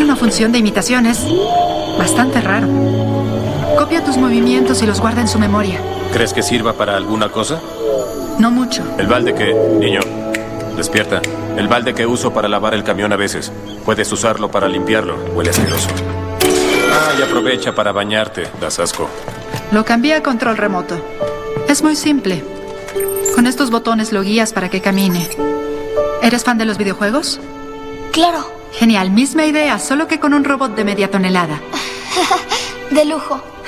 una función de imitación. Es bastante raro. Copia tus movimientos y los guarda en su memoria. ¿Crees que sirva para alguna cosa? No mucho. El balde que... Niño, despierta. El balde que uso para lavar el camión a veces. Puedes usarlo para limpiarlo. Huele asqueroso. Y aprovecha para bañarte. Das asco. Lo cambié a control remoto. Es muy simple. Con estos botones lo guías para que camine. ¿Eres fan de los videojuegos? Claro. Genial, misma idea, solo que con un robot de media tonelada. De lujo.